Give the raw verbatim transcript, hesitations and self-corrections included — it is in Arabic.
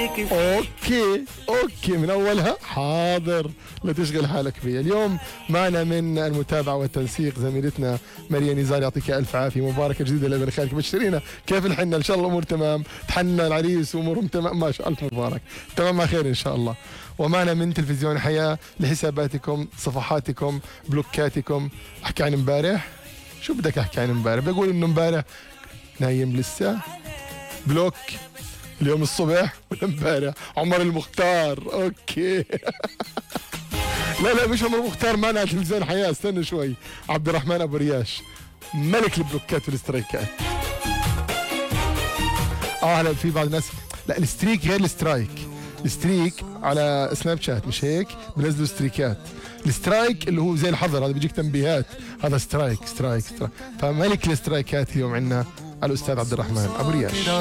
اوكي اوكي من اولها حاضر، لا تشغل حالك فيها. اليوم معنا من المتابعه والتنسيق زميلتنا مريم نزار، يعطيك الف عافيه، مباركه جديده لابن خالك. بشرينا كيف الحنه؟ ان شاء الله الامور تمام، تحنى العريس وامورهم تمام ما شاء الله، الف مبارك، تمام على خير ان شاء الله. ومعنا من تلفزيون حياه لحساباتكم، صفحاتكم، بلوكاتكم. احكي عن امبارح، شو بدك احكي عن امبارح؟ بقول انه امبارح نايم لسه، بلوك اليوم الصبح ولا امبارح؟ عمر المختار، اوكي. لا لا مش عمر المختار، معنا على تلفزيون حياه، استنى شوي. عبد الرحمن ابو رياش، ملك البلوكات والاسترايكات. اه هلا في بعض الناس، لا الستريك غير السترايك. الستريك على سناب شات مش هيك، بنزلوا ستريكات. السترايك اللي هو زي الحظر، هذا بيجيك تنبيهات، هذا سترايك سترايك سترايك. فملك الاسترايكات اليوم عندنا الاستاذ عبد الرحمن ابو رياش.